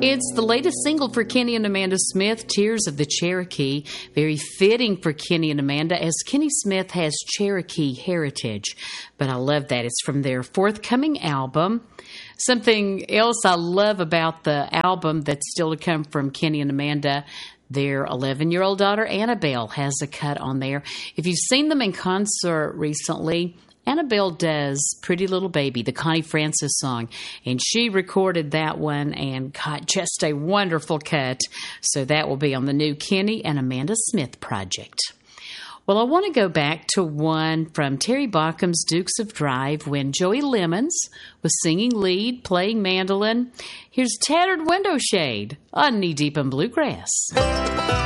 It's the latest single for Kenny and Amanda Smith, Tears of the Cherokee. Very fitting for Kenny and Amanda, as Kenny Smith has Cherokee heritage. But I love that. It's from their forthcoming album. Something else I love about the album that's still to come from Kenny and Amanda, their 11-year-old daughter, Annabelle, has a cut on there. If you've seen them in concert recently, Annabelle does Pretty Little Baby, the Connie Francis song, and she recorded that one and got just a wonderful cut. So that will be on the new Kenny and Amanda Smith project. Well, I want to go back to one from Terry Baucom's Dukes of Drive when Joey Lemons was singing lead, playing mandolin. Here's Tattered Window Shade on Knee Deep in Bluegrass.